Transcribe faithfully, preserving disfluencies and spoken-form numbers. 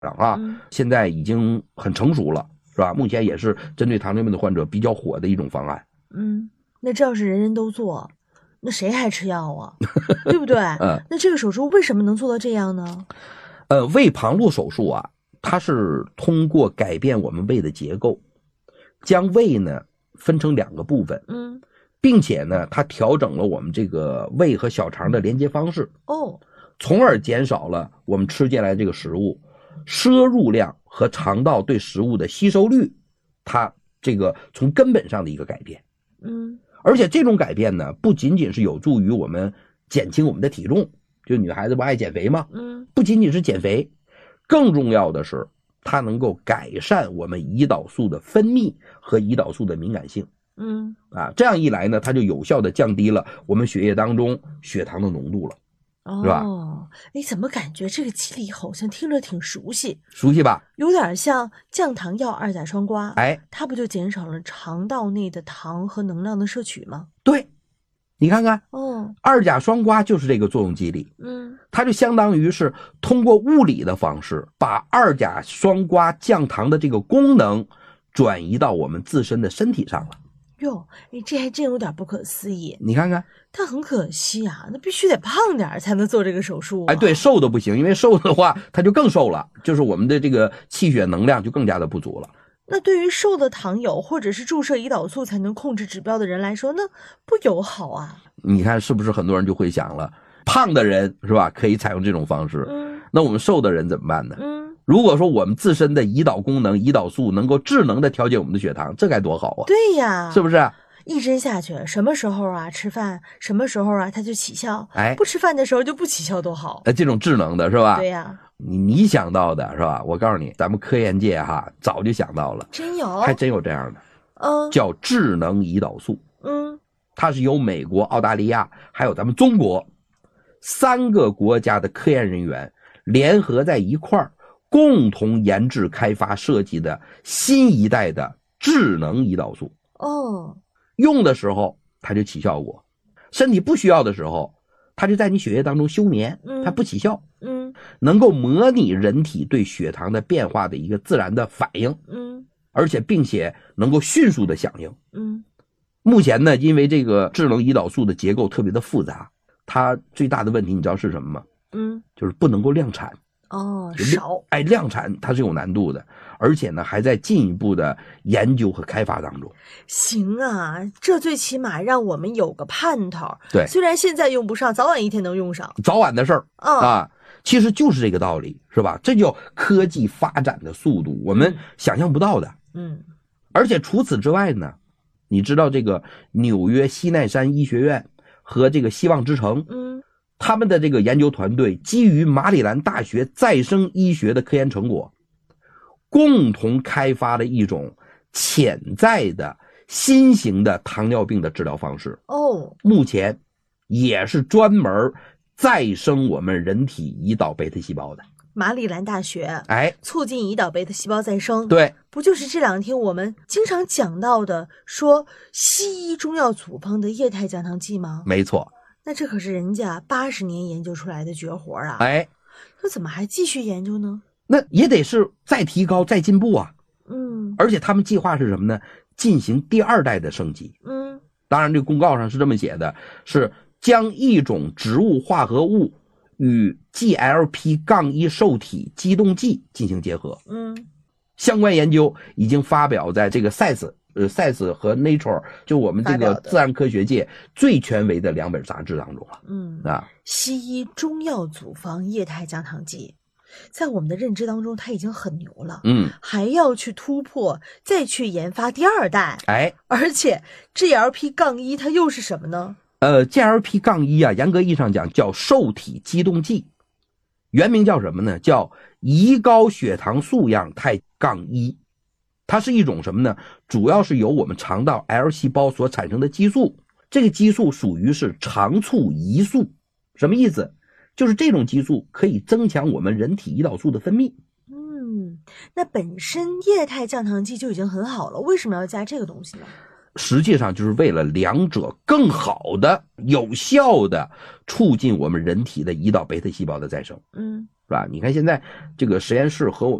啊， 嗯现在已经很成熟了，是吧？目前也是针对糖尿病的患者比较火的一种方案。 嗯，那这要是人人都做，那谁还吃药啊？对不对？ 嗯， 那这个手术为什么能做到这样呢？ 呃，胃旁路手术啊，它是通过改变我们胃的结构，将胃呢分成两个部分， 嗯， 并且呢，它调整了我们这个胃和小肠的连接方式， 哦， 从而减少了我们吃进来这个食物摄入量和肠道对食物的吸收率，它这个从根本上的一个改变。 嗯而且这种改变呢，不仅仅是有助于我们减轻我们的体重，就女孩子不爱减肥吗？ 嗯， 不仅仅是减肥，更重要的是它能够改善我们胰岛素的分泌和胰岛素的敏感性。 嗯， 啊，这样一来呢，它就有效的降低了我们血液当中血糖的浓度了，是吧？ 哦，哎，怎么感觉这个机理好像听着挺熟悉， 熟悉吧？ 有点像降糖药二甲双胍， 哎， 它不就减少了肠道内的糖和能量的摄取吗？ 对，你看看， 哦， 二甲双胍就是这个作用机理， 嗯， 它就相当于是通过物理的方式，把二甲双胍降糖的这个功能转移到我们自身的身体上了。 哟，哎，这还真有点不可思议。 你看看， 但很可惜啊，那必须得胖点儿才能做这个手术、啊。 哎，对，瘦的不行，因为瘦的话它就更瘦了，就是我们的这个气血能量就更加的不足了。 那对于瘦的糖友或者是注射胰岛素才能控制指标的人来说，那不友好啊。 你看是不是很多人就会想了，胖的人是吧，可以采用这种方式， 嗯那我们瘦的人怎么办呢？ 嗯， 如果说我们自身的胰岛功能、胰岛素能够智能的调节我们的血糖，这该多好啊！ 对呀， 是不是？ 一针下去，什么时候啊吃饭，什么时候啊它就起效， 哎不吃饭的时候就不起效，多好。 呃，这种智能的是吧？ 对呀， 你你想到的是吧？我告诉你，咱们科研界哈早就想到了， 真有， 还真有这样的， 嗯叫智能胰岛素。 嗯它是由美国、澳大利亚还有咱们中国三个国家的科研人员联合在一块儿，共同研制开发设计的新一代的智能胰岛素。 哦， 用的时候它就起效果，身体不需要的时候，它就在你血液当中休眠， 嗯它不起效， 嗯能够模拟人体对血糖的变化的一个自然的反应， 嗯而且并且能够迅速的响应。 嗯目前呢，因为这个智能胰岛素的结构特别的复杂，它最大的问题你知道是什么吗？ 嗯， 就是不能够量产。 哦，少， 哎，量产它是有难度的，而且呢还在进一步的研究和开发当中。 行啊，这最起码让我们有个盼头。 对， 虽然现在用不上，早晚一天能用上。 早晚的事儿、 嗯、 啊，其实就是这个道理，是吧？这叫科技发展的速度，我们想象不到的。 嗯， 而且除此之外呢，你知道这个纽约西奈山医学院和这个希望之城， 嗯， 他们的这个研究团队基于马里兰大学再生医学的科研成果，共同开发了一种潜在的新型的糖尿病的治疗方式。 哦， 目前也是专门再生我们人体胰岛贝塔细胞的。 马里兰大学， 哎， 促进胰岛贝塔细胞再生。 对， 不就是这两天我们经常讲到的说西医中药组方的液态降糖剂吗？ 没错。 那这可是人家八十年研究出来的绝活啊！ 哎， 那怎么还继续研究呢？ 那也得是再提高、再进步啊。 嗯， 而且他们计划是什么呢？进行第二代的升级。 嗯， 当然这个公告上是这么写的，是将一种植物化合物与 G L P 一 受体激动剂进行结合。 嗯， 相关研究已经发表在这个 Science 呃 Science 和 Nature 就我们这个自然科学界最权威的两本杂志当中了。 嗯啊， 西医中药组方液态降糖剂，在我们的认知当中，它已经很牛了。 嗯， 还要去突破，再去研发第二代。 哎， 而且 G L P 一 它又是什么呢？ 呃 G L P 一 啊，严格意义上讲叫受体激动剂，原名叫什么呢？叫胰高血糖素样肽杠一。它是一种什么呢？主要是由我们肠道 L 细胞所产生的激素，这个激素属于是肠促胰素。什么意思？就是这种激素可以增强我们人体胰岛素的分泌。 嗯，那本身液态降糖剂就已经很好了，为什么要加这个东西呢？ 实际上就是为了两者更好的、有效的促进我们人体的胰岛贝塔细胞的再生， 嗯， 是吧？你看现在这个实验室和我们